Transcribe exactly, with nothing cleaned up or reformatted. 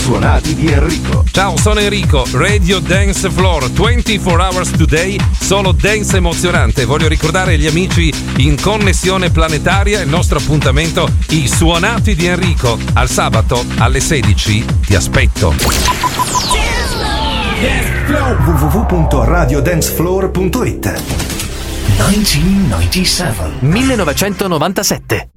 suonati di Enrico. Ciao, sono Enrico, Radio Dance Floor, ventiquattro hours today, solo dance emozionante. Voglio ricordare agli amici in connessione planetaria il nostro appuntamento, i suonati di Enrico. Al sabato alle sedici ti aspetto. w w w punto radio dance floor punto it millenovecentonovantasette